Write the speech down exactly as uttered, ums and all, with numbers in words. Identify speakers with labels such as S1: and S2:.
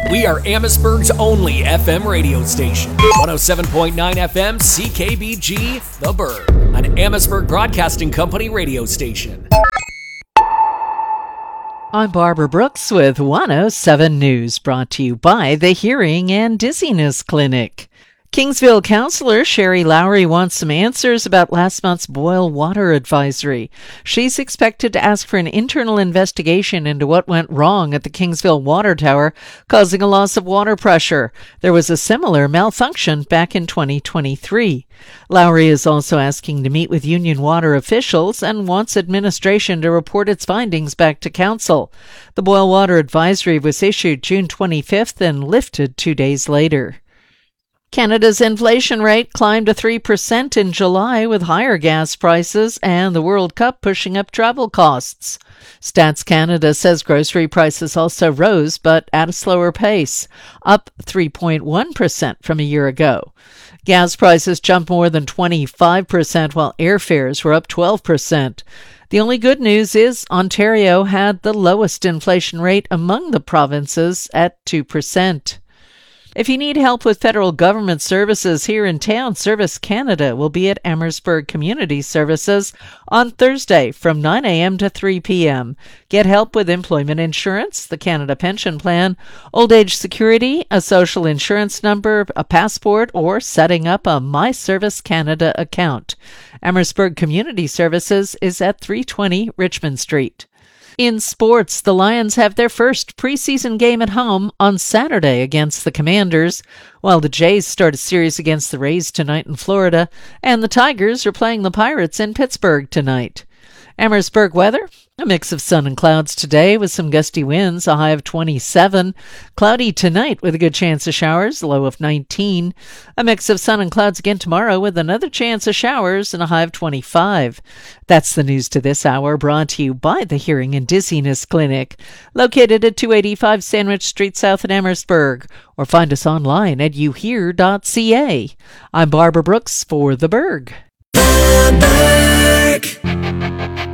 S1: We are Amherstburg's only F M radio station. one oh seven point nine F M C K B G, The Burg, an Amherstburg Broadcasting Company radio station.
S2: I'm Barbara Brooks with one oh seven News, brought to you by the Hearing and Dizziness Clinic. Kingsville Councillor Sherry Lowry wants some answers about last month's boil water advisory. She's expected to ask for an internal investigation into what went wrong at the Kingsville Water Tower, causing a loss of water pressure. There was a similar malfunction back in twenty twenty-three. Lowry is also asking to meet with Union Water officials and wants administration to report its findings back to council. The boil water advisory was issued June twenty-fifth and lifted two days later. Canada's inflation rate climbed to three percent in July with higher gas prices and the World Cup pushing up travel costs. Stats Canada says grocery prices also rose, but at a slower pace, up three point one percent from a year ago. Gas prices jumped more than twenty-five percent, while airfares were up twelve percent. The only good news is Ontario had the lowest inflation rate among the provinces at two percent. If you need help with federal government services here in town, Service Canada will be at Amherstburg Community Services on Thursday from nine a.m. to three p.m. Get help with employment insurance, the Canada Pension Plan, old age security, a social insurance number, a passport, or setting up a My Service Canada account. Amherstburg Community Services is at three twenty Richmond Street. In sports, the Lions have their first preseason game at home on Saturday against the Commanders, while the Jays start a series against the Rays tonight in Florida, and the Tigers are playing the Pirates in Pittsburgh tonight. Amherstburg weather, a mix of sun and clouds today with some gusty winds, a high of twenty-seven. Cloudy tonight with a good chance of showers, a low of nineteen. A mix of sun and clouds again tomorrow with another chance of showers and a high of twenty-five. That's the news to this hour, brought to you by the Hearing and Dizziness Clinic, located at two eighty-five Sandwich Street South in Amherstburg, or find us online at you hear dot c a. I'm Barbara Brooks for The Burg. The Burg.